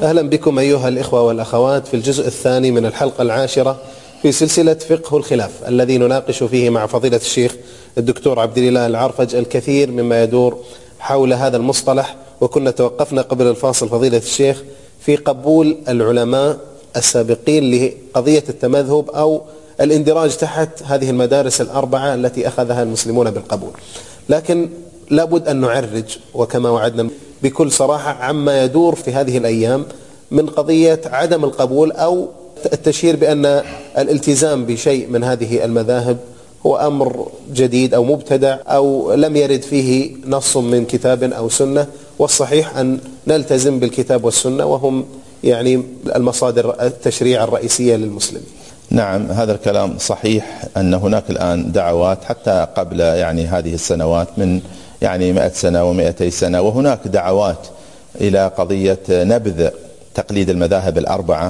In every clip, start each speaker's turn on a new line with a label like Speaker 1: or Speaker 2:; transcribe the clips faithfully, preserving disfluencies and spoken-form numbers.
Speaker 1: أهلا بكم أيها الإخوة والأخوات في الجزء الثاني من الحلقة العاشرة في سلسلة فقه الخلاف، الذي نناقش فيه مع فضيلة الشيخ الدكتور عبد الإله العرفج الكثير مما يدور حول هذا المصطلح. وكنا توقفنا قبل الفاصل فضيلة الشيخ في قبول العلماء السابقين لقضية التمذهب أو الاندراج تحت هذه المدارس الأربعة التي أخذها المسلمون بالقبول، لكن لابد أن نعرج وكما وعدنا بكل صراحة عما يدور في هذه الأيام من قضية عدم القبول أو التشهير بأن الالتزام بشيء من هذه المذاهب هو أمر جديد أو مبتدع أو لم يرد فيه نص من كتاب أو سنة، والصحيح أن نلتزم بالكتاب والسنة وهم يعني المصادر التشريع الرئيسية للمسلمين.
Speaker 2: نعم، هذا الكلام صحيح، أن هناك الآن دعوات حتى قبل يعني هذه السنوات من يعني مئة سنة ومئتي سنة، وهناك دعوات إلى قضية نبذ تقليد المذاهب الأربعة،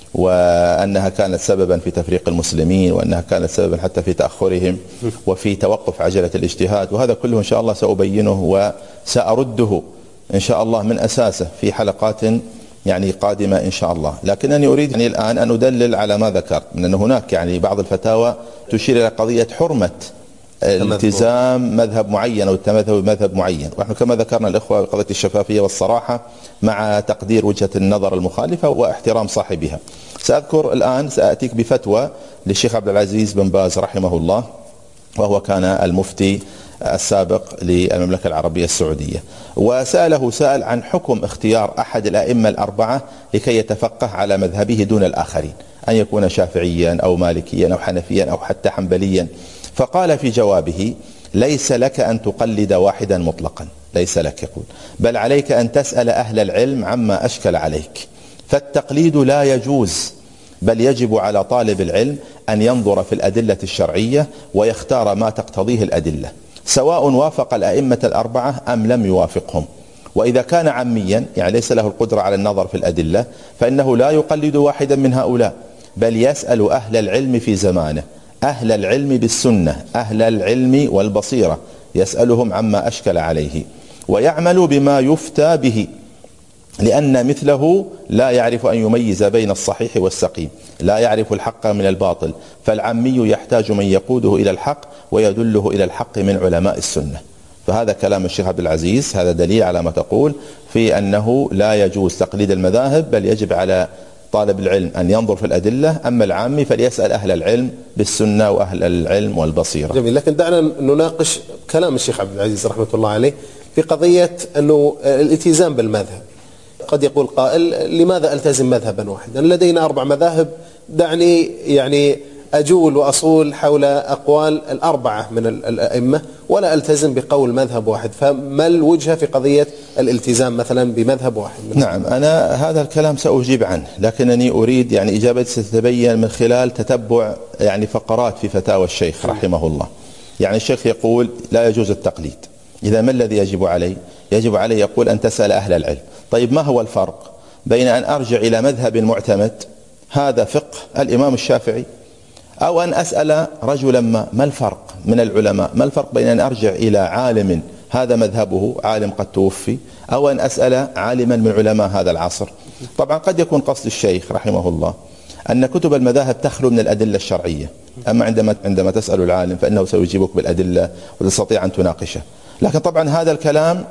Speaker 2: وأنها كانت سببا في تفريق المسلمين، وأنها كانت سببا حتى في تأخرهم وفي توقف عجلة الاجتهاد، وهذا كله إن شاء الله سأبينه وسأرده إن شاء الله من أساسه في حلقات يعني قادمة إن شاء الله. لكنني أريد يعني الآن أن أدلل على ما ذكرت من أن هناك يعني بعض الفتاوى تشير إلى قضية حرمة الالتزام مذهب معين أو التمذهب بمذهب معين، ونحن كما ذكرنا الإخوة قضية الشفافية والصراحة مع تقدير وجهة النظر المخالفة واحترام صاحبها. سأذكر الآن سأتيك بفتوى للشيخ عبد العزيز بن باز رحمه الله، وهو كان المفتي السابق للمملكة العربية السعودية، وسأله سائل عن حكم اختيار أحد الأئمة الأربعة لكي يتفقه على مذهبه دون الآخرين، أن يكون شافعيا أو مالكيا أو حنفيا أو حتى حنبليا. فقال في جوابه: ليس لك أن تقلد واحدا مطلقا، ليس لك، يقول، بل عليك أن تسأل أهل العلم عما أشكل عليك، فالتقليد لا يجوز، بل يجب على طالب العلم أن ينظر في الأدلة الشرعية ويختار ما تقتضيه الأدلة، سواء وافق الأئمة الأربعة أم لم يوافقهم. وإذا كان عميا يعني ليس له القدرة على النظر في الأدلة، فإنه لا يقلد واحدا من هؤلاء، بل يسأل أهل العلم في زمانه، أهل العلم بالسنة، أهل العلم والبصيرة، يسألهم عما أشكل عليه ويعمل بما يفتى به، لأن مثله لا يعرف أن يميز بين الصحيح والسقيم، لا يعرف الحق من الباطل، فالعمي يحتاج من يقوده إلى الحق ويدله إلى الحق من علماء السنة. فهذا كلام الشيخ عبد العزيز، هذا دليل على ما تقول في أنه لا يجوز تقليد المذاهب، بل يجب على طالب العلم أن ينظر في الأدلة، أما العامي فليسأل أهل العلم بالسنة وأهل العلم والبصيرة.
Speaker 1: جميل، لكن دعنا نناقش كلام الشيخ عبد العزيز رحمة الله عليه في قضية أنه الالتزام بالمذهب. قد يقول قائل: لماذا ألتزم مذهبا واحدا؟ لدينا أربع مذاهب، دعني يعني أجول وأصول حول أقوال الأربعة من الأئمة ولا ألتزم بقول مذهب واحد، فما الوجهة في قضية الالتزام مثلا بمذهب واحد؟
Speaker 2: نعم، أنا هذا الكلام سأجيب عنه، لكنني أريد يعني إجابتي ستتبين من خلال تتبع يعني فقرات في فتاوى الشيخ رحمه الله. يعني الشيخ يقول لا يجوز التقليد، إذا ما الذي يجب علي؟ يجب علي يقول أن تسأل أهل العلم. طيب ما هو الفرق بين أن أرجع إلى مذهب معتمد هذا فقه الإمام الشافعي، أو أن أسأل رجلا ما ما الفرق من العلماء؟ ما الفرق بين أن أرجع إلى عالم هذا مذهبه، عالم قد توفي، أو أن أسأل عالما من علماء هذا العصر؟ طبعا قد يكون قصد الشيخ رحمه الله أن كتب المذاهب تخلو من الأدلة الشرعية، أما عندما عندما تسأل العالم فإنه سيجيبك بالأدلة وتستطيع أن تناقشه. لكن طبعا هذا الكلام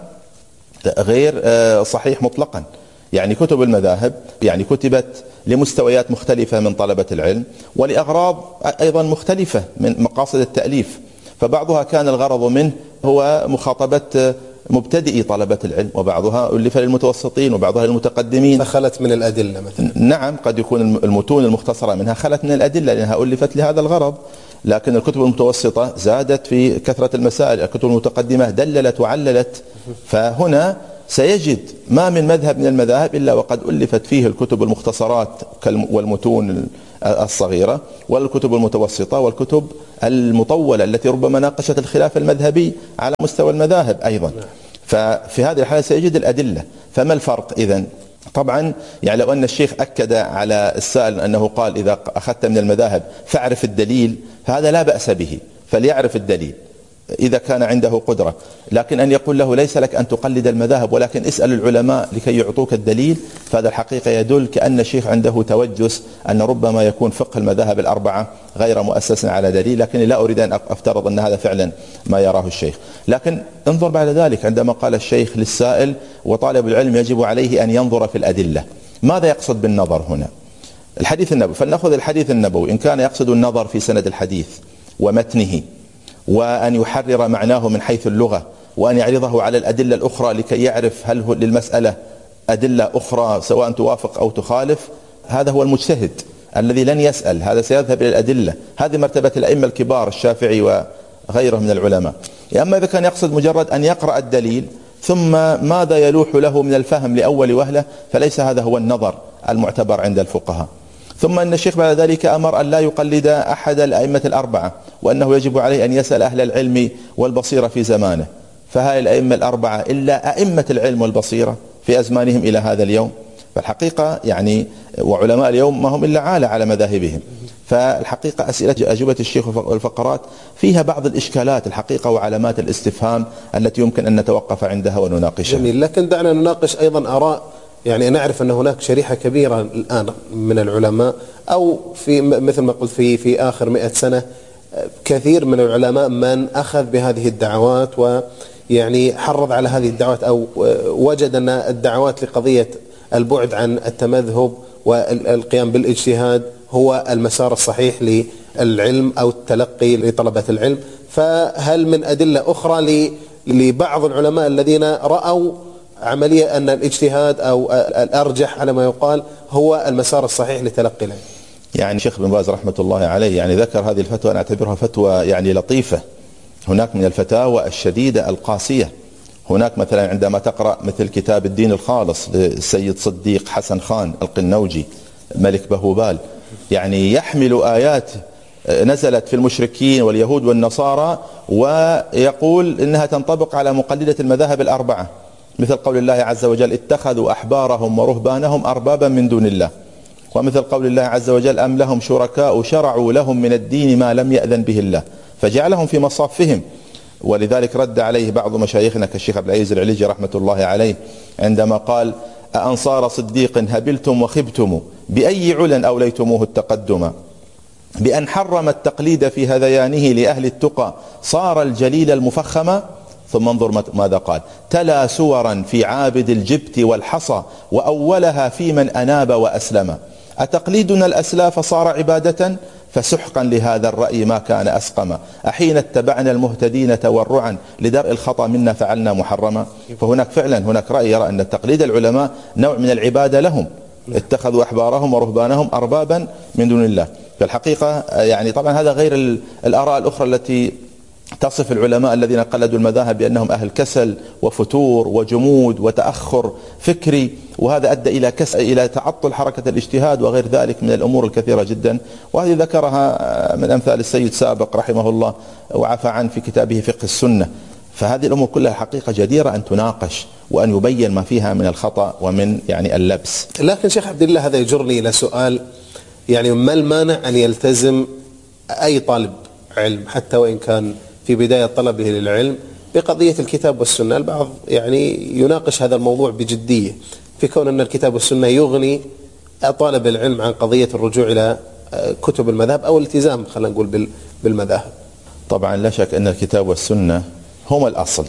Speaker 2: غير صحيح مطلقا. يعني كتب المذاهب يعني كتبت لمستويات مختلفة من طلبة العلم ولأغراض أيضا مختلفة من مقاصد التأليف، فبعضها كان الغرض منه هو مخاطبة مبتدئي طلبة العلم، وبعضها ألف للمتوسطين وبعضها للمتقدمين،
Speaker 1: فخلت من الأدلة مثلا.
Speaker 2: نعم، قد يكون المتون المختصرة منها خلت من الأدلة لأنها ألفت لهذا الغرض، لكن الكتب المتوسطة زادت في كثرة المسائل، الكتب المتقدمة دللت وعللت. فهنا سيجد ما من مذهب من المذاهب إلا وقد ألفت فيه الكتب المختصرات والمتون الصغيرة، والكتب المتوسطة والكتب المطولة التي ربما ناقشت الخلاف المذهبي على مستوى المذاهب أيضا. ففي هذه الحالة سيجد الأدلة. فما الفرق إذن؟ طبعا يعني لو أن الشيخ أكد على السائل أنه قال إذا أخذت من المذاهب فاعرف الدليل، فهذا لا بأس به، فليعرف الدليل. إذا كان عنده قدرة. لكن أن يقول له ليس لك أن تقلد المذاهب ولكن اسأل العلماء لكي يعطوك الدليل، فهذا الحقيقة يدل كأن الشيخ عنده توجس أن ربما يكون فقه المذاهب الأربعة غير مؤسس على دليل، لكن لا أريد أن أفترض أن هذا فعلا ما يراه الشيخ. لكن انظر بعد ذلك عندما قال الشيخ للسائل وطالب العلم يجب عليه أن ينظر في الأدلة، ماذا يقصد بالنظر هنا؟ الحديث النبوي، فلنأخذ الحديث النبوي إن كان يقصد النظر في سند الحديث ومتنه وأن يحرر معناه من حيث اللغة وأن يعرضه على الأدلة الأخرى لكي يعرف هل هو للمسألة أدلة أخرى سواء توافق أو تخالف، هذا هو المجتهد الذي لن يسأل، هذا سيذهب إلى الأدلة. هذه مرتبة الأئمة الكبار الشافعي وغيره من العلماء. أما إذا كان يقصد مجرد أن يقرأ الدليل ثم ماذا يلوح له من الفهم لأول وهلة، فليس هذا هو النظر المعتبر عند الفقهاء. ثم أن الشيخ بعد ذلك أمر أن لا يقلد أحد الأئمة الأربعة، وأنه يجب عليه أن يسأل أهل العلم والبصيرة في زمانه. فهاي الأئمة الأربعة إلا أئمة العلم والبصيرة في أزمانهم إلى هذا اليوم، فالحقيقة يعني وعلماء اليوم ما هم إلا عالة على مذاهبهم. فالحقيقة أسئلة أجوبة الشيخ والفقرات فيها بعض الإشكالات الحقيقة وعلامات الاستفهام التي يمكن أن نتوقف عندها ونناقشها.
Speaker 1: جميل، لكن دعنا نناقش أيضا آراء، يعني نعرف أن هناك شريحة كبيرة الآن من العلماء، أو في مثل ما قلت في في آخر مئة سنة كثير من العلماء من أخذ بهذه الدعوات ويعني حرض على هذه الدعوات، أو وجد أن الدعوات لقضية البعد عن التمذهب والقيام بالاجتهاد هو المسار الصحيح للعلم أو التلقي لطلبة العلم. فهل من أدلة أخرى لبعض العلماء الذين رأوا عملية أن الاجتهاد أو الأرجح على ما يقال هو المسار الصحيح لتلقي العلم؟
Speaker 2: يعني شيخ بن باز رحمة الله عليه يعني ذكر هذه الفتوى، أنا أعتبرها فتوى يعني لطيفة. هناك من الفتاوى الشديدة القاسية، هناك مثلا عندما تقرأ مثل كتاب الدين الخالص للسيد صديق حسن خان القنوجي ملك بهوبال، يعني يحمل آيات نزلت في المشركين واليهود والنصارى ويقول إنها تنطبق على مقلدة المذاهب الأربعة، مثل قول الله عز وجل اتخذوا أحبارهم ورهبانهم أربابا من دون الله، ومثل قول الله عز وجل أم لهم شركاء شرعوا لهم من الدين ما لم يأذن به الله، فجعلهم في مصافهم. ولذلك رد عليه بعض مشايخنا كالشيخ عبد العزيز العليجي رحمة الله عليه عندما قال أأنصار صديق هبلتم وخبتم بأي علا أوليتموه التقدم، بأن حرم التقليد في هذيانه لأهل التقى صار الجليل المفخم. ثم انظر ماذا قال: تلا سورا في عابد الجبت والحصى وأولها في من أناب وأسلم، أتقليدنا الأسلاف صار عبادة فسحقا لهذا الرأي ما كان أسقما، أحين اتبعنا المهتدين تورعا لدرء الخطأ منا فعلنا محرما. فهناك فعلا هناك رأي يرى أن تقليد العلماء نوع من العبادة لهم، اتخذوا أحبارهم ورهبانهم أربابا من دون الله. في الحقيقة يعني طبعا هذا غير الآراء الأخرى التي تصف العلماء الذين قلدوا المذاهب بأنهم أهل كسل وفتور وجمود وتأخر فكري، وهذا أدى إلى كسل إلى تعطل حركة الاجتهاد وغير ذلك من الأمور الكثيرة جدا، وهذه ذكرها من أمثال السيد سابق رحمه الله وعفى عنه في كتابه فقه السنة. فهذه الأمور كلها حقيقة جديرة أن تناقش وأن يبين ما فيها من الخطأ ومن يعني اللبس.
Speaker 1: لكن شيخ عبد الله هذا يجرني إلى سؤال، يعني ما المانع أن يلتزم أي طالب علم حتى وإن كان في بداية طلبه للعلم بقضية الكتاب والسنة؟ البعض يعني يناقش هذا الموضوع بجدية في كون أن الكتاب والسنة يغني طالب العلم عن قضية الرجوع إلى كتب المذهب أو الالتزام خلينا نقول بالمذاهب.
Speaker 2: طبعا لا شك أن الكتاب والسنة هما الأصل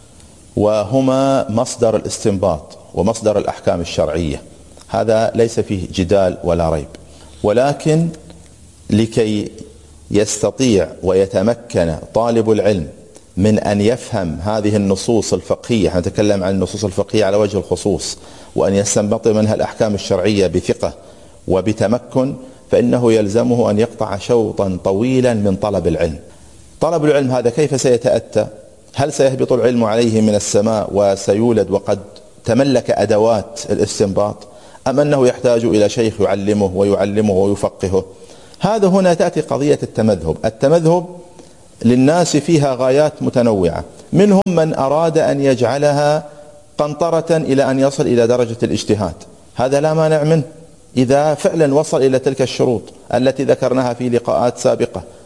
Speaker 2: وهما مصدر الاستنباط ومصدر الأحكام الشرعية، هذا ليس فيه جدال ولا ريب. ولكن لكي يستطيع ويتمكن طالب العلم من أن يفهم هذه النصوص الفقهية، نتكلم عن النصوص الفقهية على وجه الخصوص، وأن يستنبط منها الأحكام الشرعية بثقة وبتمكن، فإنه يلزمه أن يقطع شوطا طويلا من طلب العلم. طلب العلم هذا كيف سيتأتى؟ هل سيهبط العلم عليه من السماء وسيولد وقد تملك أدوات الاستنباط، أم أنه يحتاج إلى شيخ يعلمه ويعلمه ويفقهه؟ هذا هنا تأتي قضية التمذهب. التمذهب للناس فيها غايات متنوعة، منهم من أراد أن يجعلها قنطرة إلى أن يصل إلى درجة الاجتهاد، هذا لا مانع منه إذا فعلا وصل إلى تلك الشروط التي ذكرناها في لقاءات سابقة،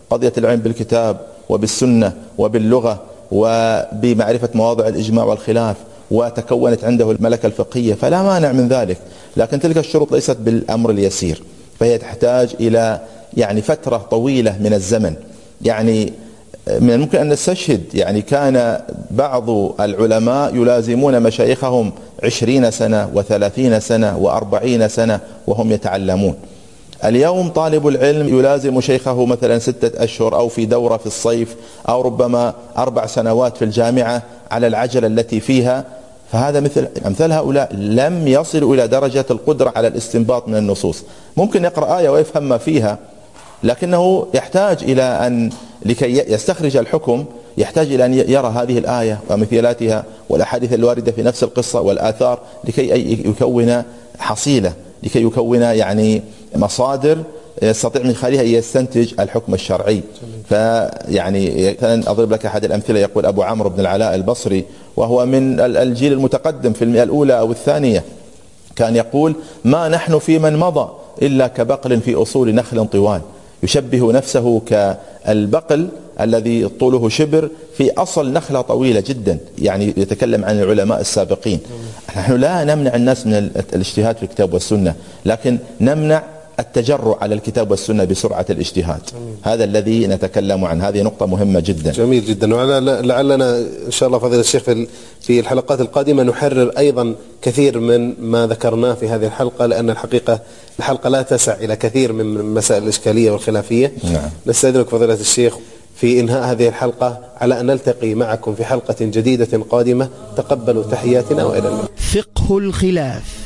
Speaker 2: قضية العلم بالكتاب وبالسنة وباللغة وبمعرفة مواضع الإجماع والخلاف، وتكونت عنده الملكة الفقهية، فلا مانع من ذلك. لكن تلك الشروط ليست بالأمر اليسير، فهي تحتاج إلى يعني فترة طويلة من الزمن. يعني من الممكن أن نستشهد يعني كان بعض العلماء يلازمون مشايخهم عشرين سنة وثلاثين سنة وأربعين سنة وهم يتعلمون. اليوم طالب العلم يلازم شيخه مثلا ستة أشهر أو في دورة في الصيف، أو ربما أربع سنوات في الجامعة على العجلة التي فيها. فهذا مثل أمثال هؤلاء لم يصلوا إلى درجة القدرة على الاستنباط من النصوص. ممكن يقرأ آية ويفهم ما فيها، لكنه يحتاج إلى أن لكي يستخرج الحكم يحتاج إلى أن يرى هذه الآية ومثيلاتها والأحاديث الواردة في نفس القصة والآثار لكي يكون حصيلة، لكي يكون يعني مصادر يستطيع من خلالها أن يستنتج الحكم الشرعي. فيعني مثلا أضرب لك أحد الأمثلة، يقول أبو عمرو بن العلاء البصري وهو من الجيل المتقدم في المئة الأولى أو الثانية، كان يقول: ما نحن في من مضى إلا كبقل في أصول نخل طوال. يشبه نفسه كالبقل الذي طوله شبر في أصل نخلة طويلة جدا، يعني يتكلم عن العلماء السابقين. نحن لا نمنع الناس من الاجتهاد في الكتاب والسنة، لكن نمنع التجرؤ على الكتاب والسنة بسرعة الاجتهاد. هذا الذي نتكلم عن هذه نقطة مهمة جدا.
Speaker 1: جميل جدا. ولعلنا إن شاء الله فضيلة الشيخ في الحلقات القادمة نحرر أيضا كثير من ما ذكرناه في هذه الحلقة، لأن الحقيقة الحلقة لا تسع إلى كثير من مسائل الإشكالية والخلافية.
Speaker 2: نعم.
Speaker 1: نستأذنك فضيلة الشيخ في إنهاء هذه الحلقة على أن نلتقي معكم في حلقة جديدة قادمة. تقبلوا تحياتنا وإلى اللقاء.
Speaker 3: فقه الخلاف.